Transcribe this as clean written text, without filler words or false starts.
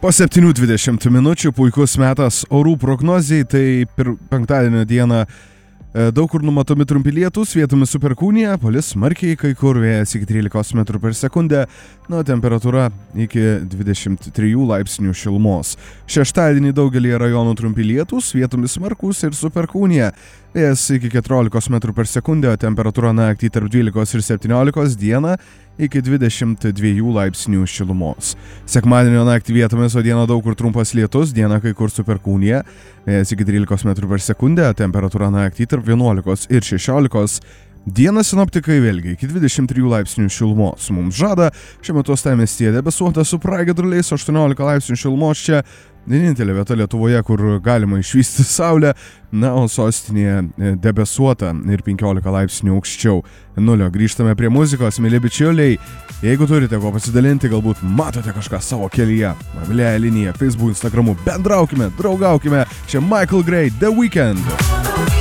Po 7:20 minučių puikus metas orų prognozijai, tai penktadienio dieną daug kur numatomi trumpi lietūs, vietomis su perkūnija, palis smarkiai, kai kur vėjas iki 13 m/s, temperatūra iki 23 laipsnių šilumos. Šeštadienį daugelį rajonų trumpi lietūs, vietomis smarkus ir su perkūnija. Vėjas iki 14 m/s, temperatūra naktį tarp 12 ir 17, dieną iki 22 laipsnių šilumos. Sekmadienio naktį vietomis, o dieną daug kur trumpas lietus, dieną kai kur su perkūnija. Vėjas iki 13 m/s, temperatūra naktį tarp 11 ir 16. Dieną sinoptikai vėlgi iki 23 laipsnių šilumos. Mums žada šiuo metu uostamiestyje debesuota su pragiedruliais, 18 laipsnių šilumos čia. Vienintelė vieta Lietuvoje, kur galima išvysti saulę, o sostinėje debesuota ir 15 laipsnių aukščiau nulio. Grįžtame prie muzikos, mėly bičiuliai. Jeigu turite ko pasidalinti, galbūt matote kažką savo kelyje, mobiliąją liniją, Facebook, Instagramu, bendraukime, draugaukime. Čia Michael Gray, The Weeknd.